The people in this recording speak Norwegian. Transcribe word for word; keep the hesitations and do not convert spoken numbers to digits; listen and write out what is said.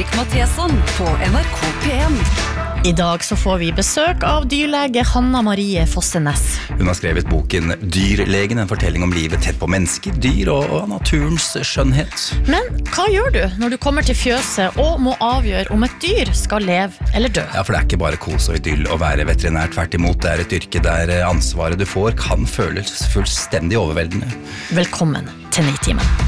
Erik Matheson på N R K P en. I dag så får vi besøk av dyrlege Hanna Marie Fossenes. Hun har skrevet boken Dyrlegen, en fortelling om livet tett på mennesker, dyr og naturens skjønnhet. Men hva gjør du når du kommer til fjøset og må avgjøre om et dyr skal leve eller dø? Ja, for det er ikke bare kos og idyll å være veterinær. Tvert imot, det er et yrke der ansvaret du får kan føles fullstendig overveldende. Velkommen til Nitimen.